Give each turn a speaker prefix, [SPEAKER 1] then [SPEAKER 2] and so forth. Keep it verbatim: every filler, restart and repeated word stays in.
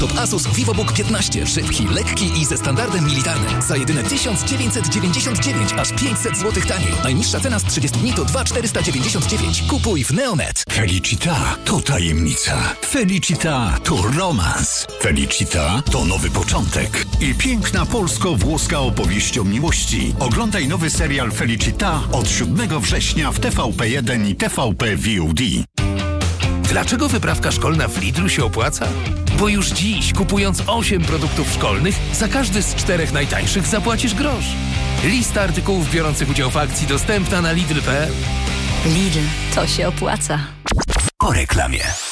[SPEAKER 1] Laptop Asus VivoBook piętnaście, szybki, lekki i ze standardem militarnym. Za jedyne tysiąc dziewięćset dziewięćdziesiąt dziewięć, aż pięćset złotych taniej. Najniższa cena z trzydziestu dni to dwa tysiące czterysta dziewięćdziesiąt dziewięć. Kupuj w Neonet.
[SPEAKER 2] Felicita to tajemnica. Felicita to romans. Felicita to nowy początek i piękna polsko-włoska opowieść o miłości. Oglądaj nowy serial Felicita od siódmego września w T V P jeden i T V P V O D.
[SPEAKER 3] Dlaczego wyprawka szkolna w Lidlu się opłaca? Bo już dziś, kupując osiem produktów szkolnych, za każdy z czterech najtańszych zapłacisz grosz. Lista artykułów biorących udział w akcji dostępna na lidl kropka p l.
[SPEAKER 4] Lidl, to się opłaca.
[SPEAKER 2] Po reklamie.